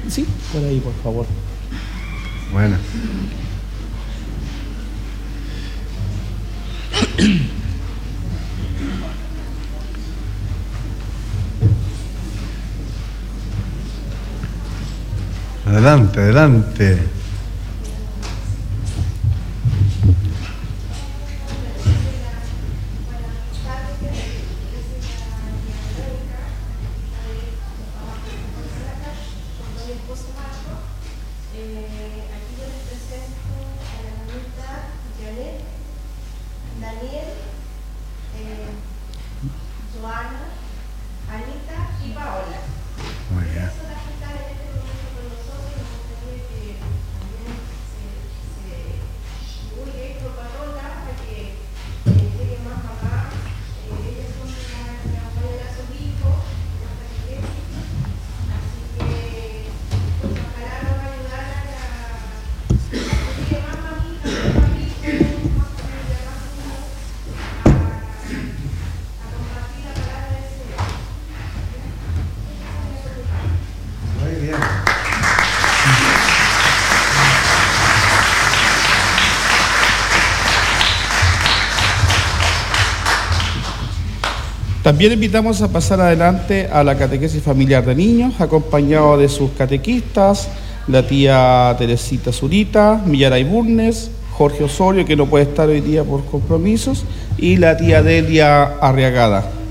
Sí, por ahí, por favor. Bueno. Adelante, adelante. Muy bien. Muy bien. También invitamos a pasar adelante a la catequesis familiar de niños, acompañado de sus catequistas, la tía Teresita Zurita, Millaray Burnes, Jorge Osorio, que no puede estar hoy día por compromisos, y la tía Delia Arriagada.